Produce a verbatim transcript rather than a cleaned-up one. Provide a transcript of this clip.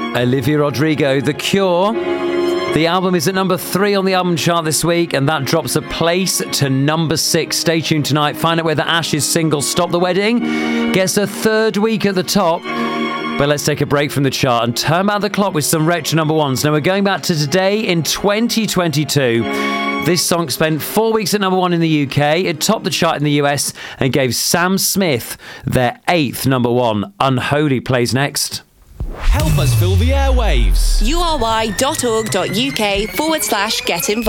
Olivia Rodrigo, The Cure. The album is at number three on the album chart this week, and that drops a place to number six. Stay tuned tonight. Find out whether Ash's single Stop the Wedding gets a third week at the top. But let's take a break from the chart and turn back the clock with some retro number ones. Now we're going back to today in twenty twenty-two. This song spent four weeks at number one in the U K. It topped the chart in the U S and gave Sam Smith their eighth number one. Unholy plays next. Help us fill the airwaves. U R Y dot org dot U K forward slash get involved.